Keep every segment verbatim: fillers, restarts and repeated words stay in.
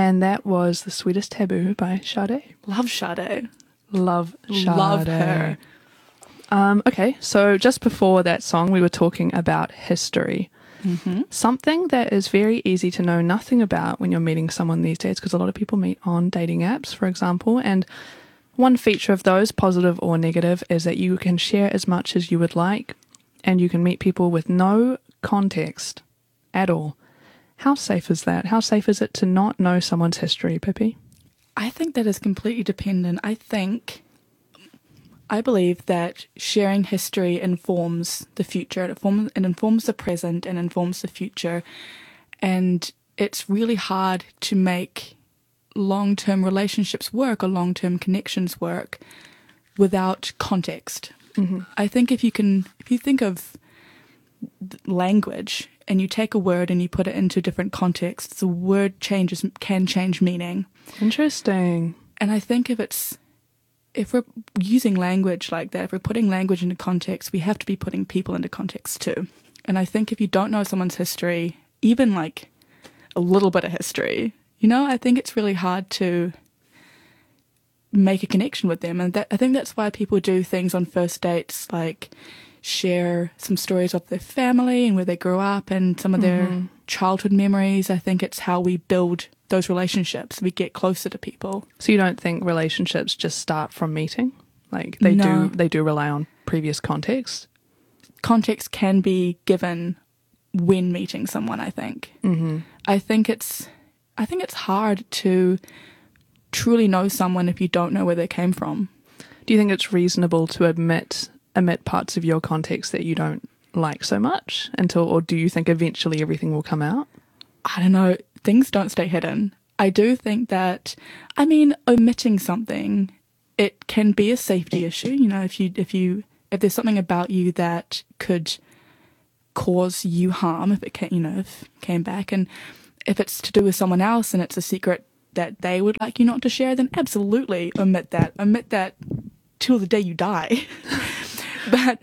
And that was The Sweetest Taboo by Sade. Love Sade. Love Sade. Love her. Um, okay, so just before that song, we were talking about history. Mm-hmm. Something that is very easy to know nothing about when you're meeting someone these days, because a lot of people meet on dating apps, for example, and one feature of those, positive or negative, is that you can share as much as you would like, and you can meet people with no context at all. How safe is that? How safe is it to not know someone's history, Pippi? I think that is completely dependent. I think, I believe that sharing history informs the future. It informs, it informs the present and informs the future. And it's really hard to make long-term relationships work or long-term connections work without context. Mm-hmm. I think if you can, if you think of language and you take a word and you put it into different contexts, the word changes, can change meaning. Interesting. And I think if it's, if we're using language like that, if we're putting language into context, we have to be putting people into context too. And I think if you don't know someone's history, even like a little bit of history, you know, I think it's really hard to make a connection with them. And that, I think that's why people do things on first dates, like share some stories of their family and where they grew up and some of their mm-hmm. childhood memories. I think it's how we build those relationships. We get closer to people. So you don't think relationships just start from meeting? Like they No. do they do rely on previous context? Context can be given when meeting someone, I think. Mm-hmm. I think it's I think it's hard to truly know someone if you don't know where they came from. Do you think it's reasonable to admit omit parts of your context that you don't like so much until, or do you think eventually everything will come out? I don't know. Things don't stay hidden. I do think that, I mean, omitting something, it can be a safety issue. You know, if you, if you, if there's something about you that could cause you harm, if it can, you know, if it came back, and if it's to do with someone else and it's a secret that they would like you not to share, then absolutely omit that. Omit that till the day you die. But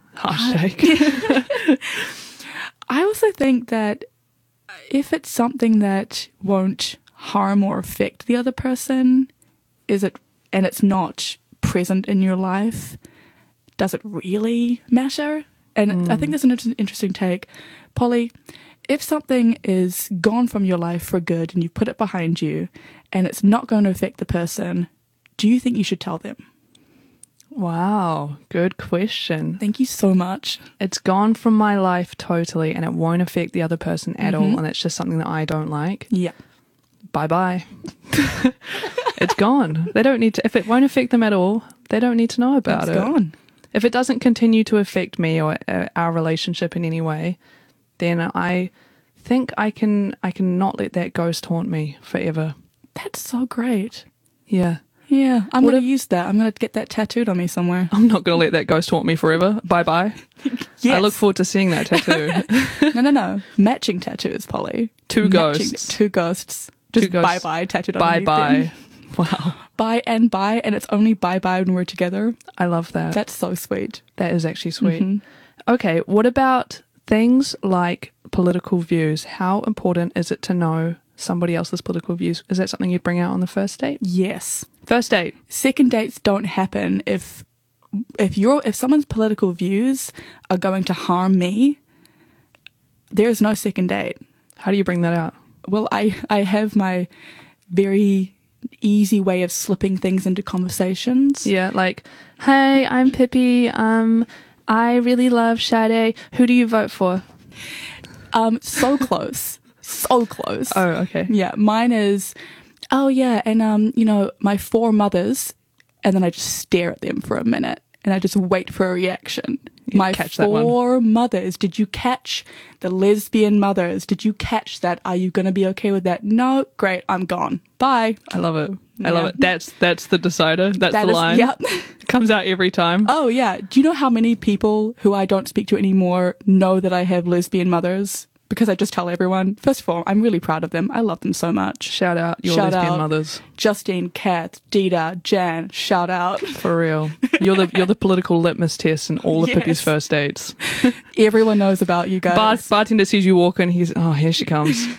Hashtag. I also think that if it's something that won't harm or affect the other person, is it, and it's not present in your life, does it really matter? And Mm. I think that's an inter- interesting take. Polly, if something is gone from your life for good and you put it behind you and it's not going to affect the person, do you think you should tell them? Wow, good question. Thank you so much. It's gone from my life totally and it won't affect the other person at Mm-hmm. all, and it's just something that I don't like. Yeah. Bye-bye. It's gone. They don't need to, if it won't affect them at all, they don't need to know about It's it. gone. If it doesn't continue to affect me or uh, our relationship in any way, then I think I can I can not let that ghost haunt me forever. That's so great. Yeah. Yeah, I'm What going to if- use that. I'm going to get that tattooed on me somewhere. I'm not going to let that ghost haunt me forever. Bye-bye. Yes. I look forward to seeing that tattoo. No, no, no. Matching tattoos, Polly. Two Matching- ghosts. Two ghosts. Just Two ghosts. bye-bye tattooed on me. Bye-bye. Wow. Bye and bye, and it's only bye-bye when we're together. I love that. That's so sweet. That is actually sweet. Mhm. Okay, what about things like political views? How important is it to know somebody else's political views? Is that something you'd bring out on the first date? Yes. First date. Second dates don't happen if if your if someone's political views are going to harm me. There is no second date. How do you bring that out? Well, I I have my very easy way of slipping things into conversations. Yeah, like, hey, I'm Pippi. Um, I really love Sade. Who do you vote for? Um, so close, so close. Oh, okay. Yeah, mine is, oh yeah, and um, you know, my four mothers, and then I just stare at them for a minute, and I just wait for a reaction. You My catch that one. four mothers. Did you catch the lesbian mothers? Did you catch that? Are you going to be okay with that? No, great, I'm gone. Bye. I love it. I love Yeah. it. That's that's the decider. That's That the is- line. Yep. It comes out every time. Oh yeah. Do you know how many people who I don't speak to anymore know that I have lesbian mothers? Because I just tell everyone. First of all, I'm really proud of them. I love them so much. Shout out your Shout lesbian out. mothers. Justine, Kath, Dita, Jan, shout out. For real. You're the you're the political litmus test in all of Yes. Pippi's first dates. Everyone knows about you guys. Bar- bartender sees you walk in, he's, oh, here she comes.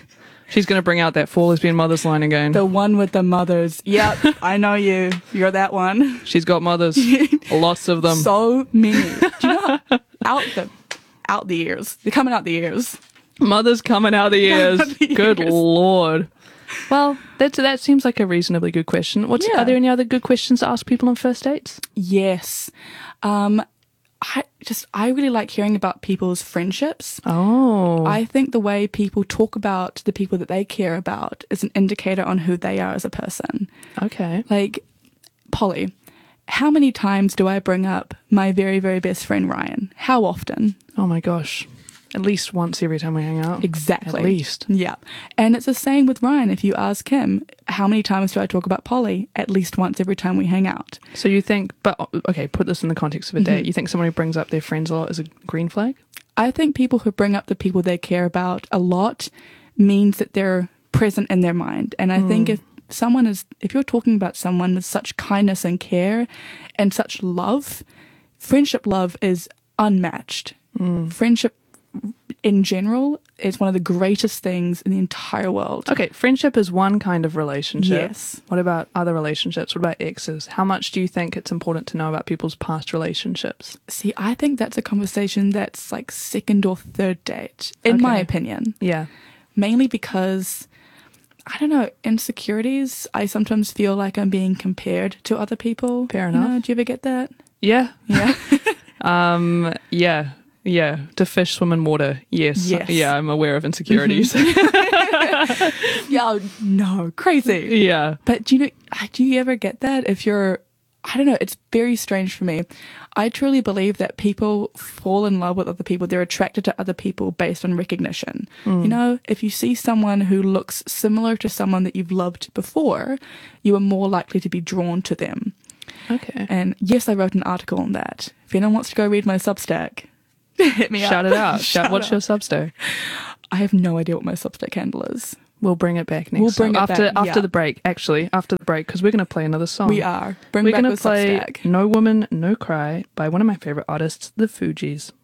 She's going to bring out that four lesbian mothers line again. The one with the mothers. Yep, I know you. You're that one. She's got mothers. Lots of them. So many. Do you know how, out the out the ears? They're coming out the ears. Mothers coming out the ears. Out the Good ears. Lord. Well, that that seems like a reasonably good question. What's Yeah. Are there any other good questions to ask people on first dates? Yes. Um, I just I really like hearing about people's friendships. Oh. I think the way people talk about the people that they care about is an indicator on who they are as a person. Okay. Like, Polly, how many times do I bring up my very, very best friend Ryan? How often? Oh my gosh. At least once every time we hang out. Exactly. At least. Yeah. And it's the same with Ryan. If you ask him, how many times do I talk about Polly? At least once every time we hang out. So you think, but okay, put this in the context of a date. Mhm. You think someone who brings up their friends a lot is a green flag? I think people who bring up the people they care about a lot means that they're present in their mind. And I think if someone is, if you're talking about someone with such kindness and care and such love, friendship love is unmatched. Friendship in general is one of the greatest things in the entire world. Okay, friendship is one kind of relationship. Yes. What about other relationships? What about exes? How much do you think it's important to know about people's past relationships? See, I think that's a conversation that's like second or third date, in my Okay. opinion. Yeah. Mainly because, I don't know, insecurities, I sometimes feel like I'm being compared to other people. Fair You know, enough. do you ever get that? Yeah. Yeah. Um, yeah. Yeah. To fish, swim in water. Yes. Yes. Yeah, I'm aware of insecurities. Yeah, no, crazy. Yeah. But do you know, do you ever get that if you're, I don't know, it's very strange for me. I truly believe that people fall in love with other people. They're attracted to other people based on recognition. You know, if you see someone who looks similar to someone that you've loved before, you are more likely to be drawn to them. Okay. And yes, I wrote an article on that. If anyone wants to go read my Substack, hit me up. Shout it out. Shout, Shout what's out. your Substack? I have no idea what my Substack handle is. We'll bring it back next We'll bring time. it after back, after yeah. the break, actually, after the break, because we're going to play another song. We are. Bring We're back going the to play Substack. No Woman, No Cry by one of my favorite artists, the Fugees.